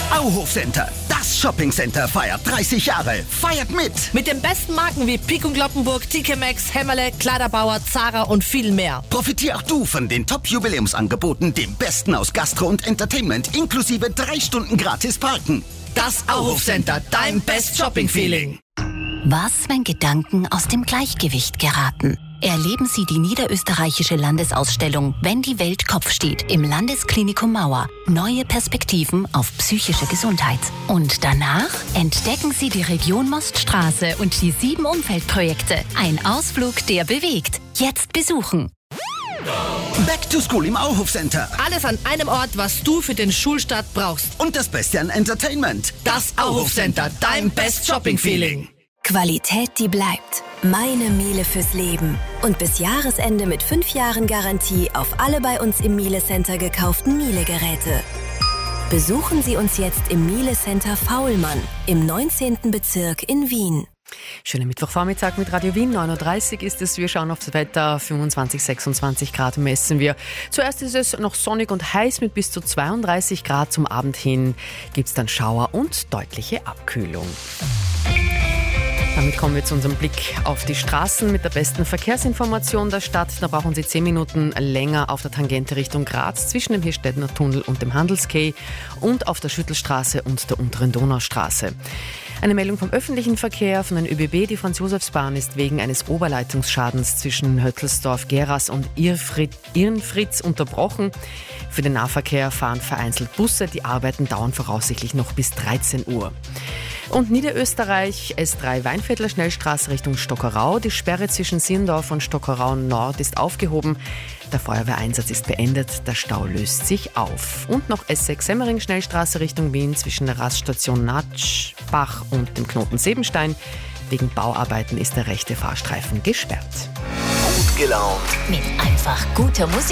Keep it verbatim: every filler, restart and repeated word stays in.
Auhof Center, das Shoppingcenter, feiert dreißig Jahre. Feiert mit! Mit den besten Marken wie Pik und Kloppenburg, T K Maxx, Hämmerle, Kleiderbauer, Zara und viel mehr. Profitier auch du von den Top-Jubiläumsangeboten, dem Besten aus Gastro und Entertainment, inklusive drei Stunden gratis parken. Das Auhof Center, dein Best Shopping Feeling. Was, wenn Gedanken aus dem Gleichgewicht geraten? Erleben Sie die niederösterreichische Landesausstellung Wenn die Welt Kopf steht im Landesklinikum Mauer. Neue Perspektiven auf psychische Gesundheit. Und danach entdecken Sie die Region Moststraße und die sieben Umfeldprojekte. Ein Ausflug, der bewegt. Jetzt besuchen. Back to School im Auhof Center. Alles an einem Ort, was du für den Schulstart brauchst. Und das Beste an Entertainment. Das Auhof Center, dein Best Shopping Feeling. Qualität, die bleibt. Meine Miele fürs Leben. Und bis Jahresende mit fünf Jahren Garantie auf alle bei uns im Miele Center gekauften Miele-Geräte. Besuchen Sie uns jetzt im Miele Center Faulmann im neunzehnten Bezirk in Wien. Schönen Mittwochvormittag mit Radio Wien, neun Uhr dreißig ist es. Wir schauen aufs Wetter, fünfundzwanzig, sechsundzwanzig Grad messen wir. Zuerst ist es noch sonnig und heiß mit bis zu zweiunddreißig Grad. Zum Abend hin gibt es dann Schauer und deutliche Abkühlung. Damit kommen wir zu unserem Blick auf die Straßen mit der besten Verkehrsinformation der Stadt. Da brauchen Sie zehn Minuten länger auf der Tangente Richtung Graz zwischen dem Hirschstädtner Tunnel und dem Handelskay und auf der Schüttelstraße und der unteren Donaustraße. Eine Meldung vom öffentlichen Verkehr von den ÖBB. Die Franz-Josefs-Bahn ist wegen eines Oberleitungsschadens zwischen Höttelsdorf-Geras und Irnfritz unterbrochen. Für den Nahverkehr fahren vereinzelt Busse. Die Arbeiten dauern voraussichtlich noch bis dreizehn Uhr. Und Niederösterreich, S drei Weinviertler Schnellstraße Richtung Stockerau. Die Sperre zwischen Sierndorf und Stockerau Nord ist aufgehoben. Der Feuerwehreinsatz ist beendet. Der Stau löst sich auf. Und noch S sechs Semmering Schnellstraße Richtung Wien zwischen der Raststation Natschbach und dem Knoten Sebenstein. Wegen Bauarbeiten ist der rechte Fahrstreifen gesperrt. Gut gelaunt. Mit einfach guter Musik.